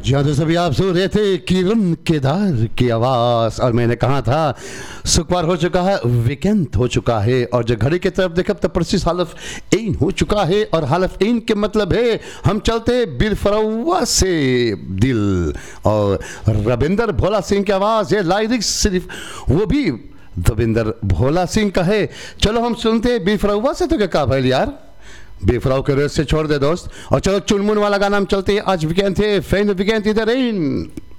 जी हाँ, तो सभी आप सुन रहे थे किरण केदार की आवाज़। और मैंने कहा था शुक्रवार हो चुका है, वीकेंड हो चुका है, और जब घड़ी की तरफ देखा तो प्रेसिस हालफ इन हो चुका है। और हालफ इन के मतलब है हम चलते बिरफरवा से दिल। और रविंदर भोला सिंह की आवाज़ है, लाइरिक्स सिर्फ वो भी रविंदर भोला सिंह का है। चलो हम सुनते बिरफरवा से। तो क्या कहा भाई यार, बेफराव के रेस से छोड़ दे दोस्त, और चलो चुनमुन वाला गाना हम चलते हैं। आज वीकेंड थे, फैन वीकेंड इधर इन।